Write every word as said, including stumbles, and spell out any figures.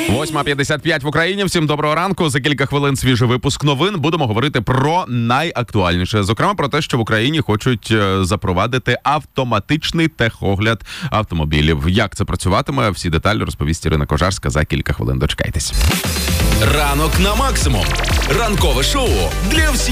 восьма п'ятдесят п'ять в Україні. Всім доброго ранку. За кілька хвилин свіжий випуск новин. Будемо говорити про найактуальніше. Зокрема, про те, що в Україні хочуть запровадити автоматичний техогляд автомобілів. Як це працюватиме? Всі деталі розповість Ірина Кожарська за кілька хвилин. Дочекайтесь. Ранок на максимум. Ранкове шоу для всіх.